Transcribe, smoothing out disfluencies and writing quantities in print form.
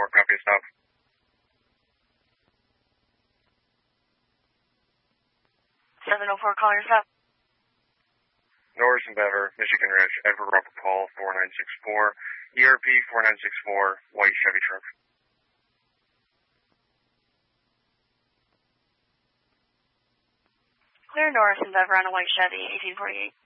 copy stop. 704, call yourself. Norris and Bever, Michigan Ridge, Edward Robert Paul, 4964, ERP 4964, white Chevy truck. Clear Norris and Bever on a white Chevy, 1848.